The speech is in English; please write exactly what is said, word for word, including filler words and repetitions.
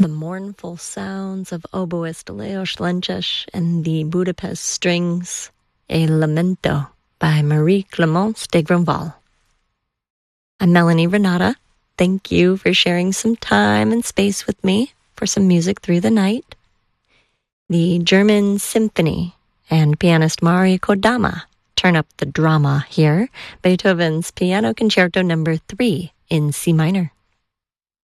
the mournful sounds of oboist Leos Lenches and the Budapest Strings, a Lamento by Marie Clémence de Grandval. I'm Melanie Renata. Thank you for sharing some time and space with me for some music through the night. The German Symphony and pianist Mari Kodama turn up the drama here, Beethoven's Piano Concerto number three in C minor.